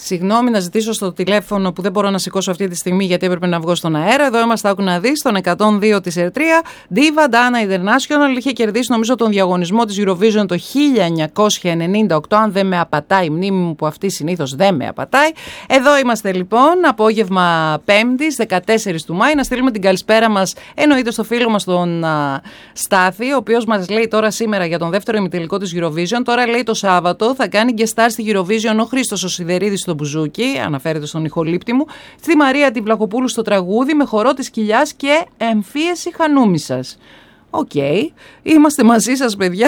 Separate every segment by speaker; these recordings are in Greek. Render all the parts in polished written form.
Speaker 1: Συγγνώμη να ζητήσω στο τηλέφωνο που δεν μπορώ να σηκώσω αυτή τη στιγμή γιατί έπρεπε να βγω στον αέρα. Εδώ είμαστε, άκου να δεις, στον 102 της Ερτρία. Diva Dana International είχε κερδίσει νομίζω τον διαγωνισμό της Eurovision το 1998. Αν δεν με απατάει η μνήμη μου, που αυτή συνήθως δεν με απατάει. Εδώ είμαστε λοιπόν, απόγευμα Πέμπτης, 14 του Μάη. Να στείλουμε την καλησπέρα μας εννοείται στο φίλο μας τον Στάθη, ο οποίος μας λέει τώρα σήμερα για τον δεύτερο ημιτελικό της Eurovision. Τώρα λέει το Σάββατο θα κάνει guest star στη Eurovision ο Χρήστος ο Σιδερίδης στο μπουζούκι, αναφέρεται στον ηχολήπτη μου, στη Μαρία την Βλαχοπούλου στο τραγούδι, με χορό της Κοιλιάς και εμφύεση Χανούμισσας. Οκ. Είμαστε μαζί σας, παιδιά.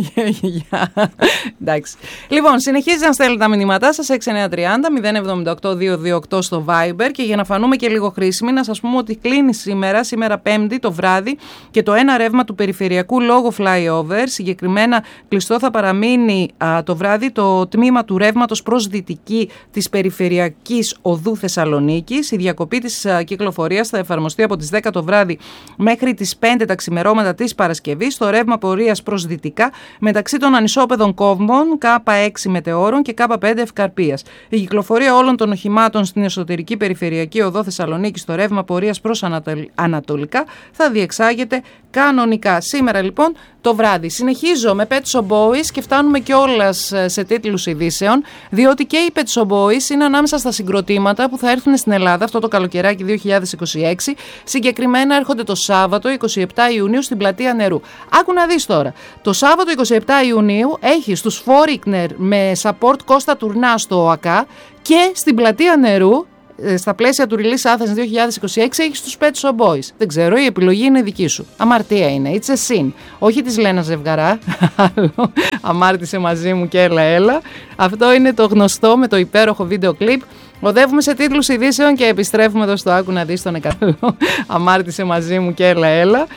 Speaker 1: Εντάξει. Λοιπόν, συνεχίζετε να στέλνετε τα μηνύματά σας 6930-078-228 στο Viber, και για να φανούμε και λίγο χρήσιμοι, να σας πούμε ότι κλείνει σήμερα Πέμπτη το βράδυ, και το ένα ρεύμα του περιφερειακού λόγω flyover. Συγκεκριμένα κλειστό θα παραμείνει το βράδυ το τμήμα του ρεύματος προς δυτική της περιφερειακής οδού Θεσσαλονίκης. Η διακοπή της κυκλοφορίας θα εφαρμοστεί από τις 10 το βράδυ μέχρι τις 5 τα ξημερώματα της Παρασκευής στο ρεύμα πορείας προς δυτικά μεταξύ των ανισόπεδων κόμβων K6 Μετεώρων και K5 Ευκαρπίας. Η κυκλοφορία όλων των οχημάτων στην εσωτερική περιφερειακή οδό Θεσσαλονίκη στο ρεύμα πορείας προς ανατολικά θα διεξάγεται κανονικά. Σήμερα λοιπόν το βράδυ. Συνεχίζω με Pet Shop Boys και φτάνουμε κιόλας σε τίτλους ειδήσεων, διότι και οι Pet Shop Boys είναι ανάμεσα στα συγκροτήματα που θα έρθουν στην Ελλάδα αυτό το καλοκαιράκι 2026. Συγκεκριμένα έρχονται το Σάββατο 27 Ιουνίου στην Πλατεία Νερού. Άκου να δεις τώρα. Το Σάββατο 27 Ιουνίου έχει στους Foreigner με support Κώστα Τουρνά στο ΟΑΚΑ, και στην Πλατεία Νερού στα πλαίσια του Release Athens 2026 έχεις τους Pet Shop Boys. Δεν ξέρω, η επιλογή είναι δική σου. Αμαρτία είναι, it's a sin. Όχι της Λένα Ζευγαρά, αμάρτησε μαζί μου και έλα. Αυτό είναι το γνωστό με το υπέροχο βίντεο κλιπ. Οδεύουμε σε τίτλους ειδήσεων και επιστρέφουμε εδώ στο Άκου να δεις τον 100. Αμάρτησε μαζί μου και έλα.